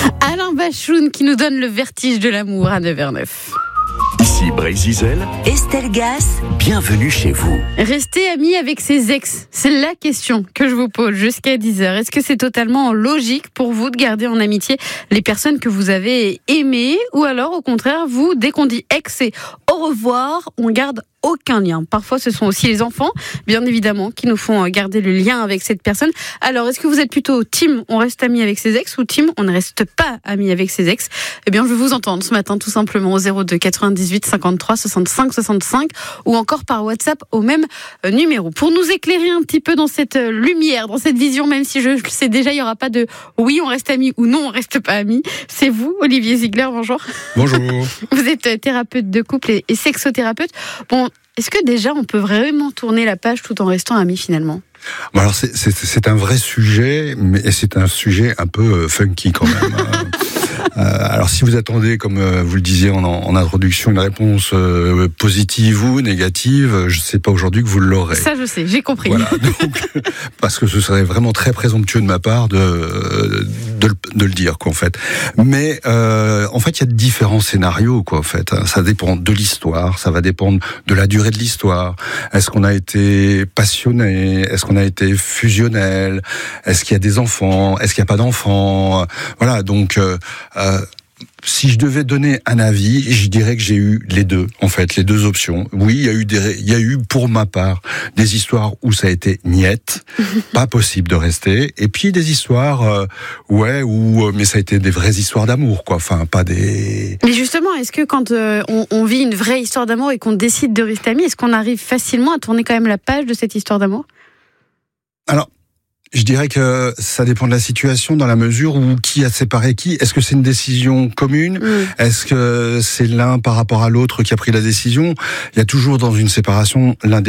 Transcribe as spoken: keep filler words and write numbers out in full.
Alain Bachung qui nous donne le vertige de l'amour à neuf heures neuf. Ici Brésil, Estelle Gas, bienvenue chez vous. Rester ami avec ses ex, c'est la question que je vous pose jusqu'à dix heures. Est-ce que c'est totalement logique pour vous de garder en amitié les personnes que vous avez aimées, ou alors au contraire, vous, dès qu'on dit ex, c'est au revoir, on garde aucun lien. Parfois, ce sont aussi les enfants, bien évidemment, qui nous font garder le lien avec cette personne. Alors, est-ce que vous êtes plutôt team on reste ami avec ses ex, ou team on ne reste pas ami avec ses ex? Eh bien, je veux vous entendre ce matin, tout simplement, au zéro deux quatre-vingt-dix-huit cinquante-trois soixante-cinq soixante-cinq, ou encore par WhatsApp au même numéro. Pour nous éclairer un petit peu dans cette lumière, dans cette vision, même si je sais déjà, il n'y aura pas de oui, on reste amis, ou non, on reste pas amis. C'est vous, Olivier Ziegler, bonjour. Bonjour. Vous êtes thérapeute de couple et sexothérapeute. Bon, est-ce que déjà on peut vraiment tourner la page tout en restant amis finalement ? Bon, alors c'est, c'est, c'est un vrai sujet, mais c'est un sujet un peu funky quand même. euh, alors si vous attendez, comme vous le disiez en, en introduction, une réponse euh, positive ou négative, je ne sais pas aujourd'hui que vous l'aurez. Ça je sais, j'ai compris. Voilà, donc, parce que ce serait vraiment très présomptueux de ma part de, de, de le dire, quoi, en fait. Mais euh, en fait, il y a différents scénarios, quoi, en fait. Ça dépend de l'histoire, ça va dépendre de la durée de l'histoire. Est-ce qu'on a été passionné ? Est-ce qu'on a été fusionnel? Est-ce qu'il y a des enfants? Est-ce qu'il n'y a pas d'enfants? Voilà, donc euh, euh, si je devais donner un avis, je dirais que j'ai eu les deux, en fait, les deux options. Oui, il y a eu des, il y a eu pour ma part des histoires où ça a été niette, pas possible de rester, et puis des histoires, euh, ouais, où mais ça a été des vraies histoires d'amour, quoi. Enfin, pas des. Mais justement, est-ce que quand euh, on, on vit une vraie histoire d'amour et qu'on décide de rester amis, est-ce qu'on arrive facilement à tourner quand même la page de cette histoire d'amour? Alors, je dirais que ça dépend de la situation, dans la mesure où qui a séparé qui. Est-ce que c'est une décision commune? mmh. Est-ce que c'est l'un par rapport à l'autre qui a pris la décision? Il y a toujours dans une séparation l'un des